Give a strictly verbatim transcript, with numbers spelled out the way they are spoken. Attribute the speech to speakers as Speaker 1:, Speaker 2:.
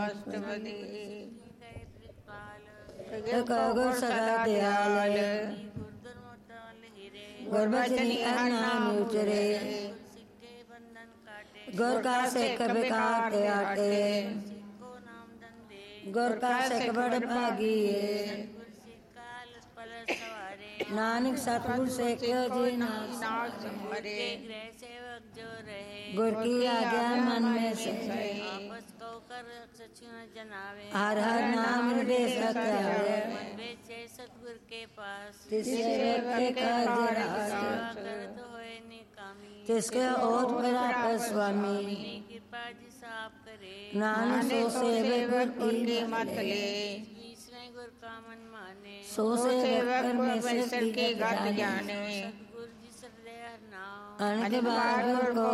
Speaker 1: ਅਸ਼ਟਪਦੀ।
Speaker 2: ਗੁਰ ਸਦਾ ਦਿਆਲ ਗੁਰ ਬਚਨੀ ਹਰ ਨਾਮ ਉਚਰੇ। ਗੁਰ ਕਾ ਸਿੱਖ ਬਿਕਾਰ ਤੇ ਆਟੇ ਗੁਰ ਕਾ ਸਿੱਖ ਬੜ ਭਾਗੀਏ। ਨਾਨਕ ਸਤਿਗੁਰ ਸਿੱਖਿਓ ਜੀ ਨਾਮ
Speaker 1: ਸੰਵਰੇ।
Speaker 2: ਗੁਰ ਕੀ ਆਗਿਆ ਮਨ में से हर हर नाम हृदय सत्यावे।
Speaker 3: सतगुर के पास
Speaker 2: तिसके कार्य तिसके ओत मेरा स्वामी।
Speaker 3: कृपा जिस आप करे
Speaker 2: नानक सो सेवक गुर की
Speaker 1: मत ले।
Speaker 3: गुर का मन माने
Speaker 2: सो सेवक
Speaker 1: परमेश्वर की गत जाने।
Speaker 3: सतगुर जी सरदे हर नाम
Speaker 2: अनक बार को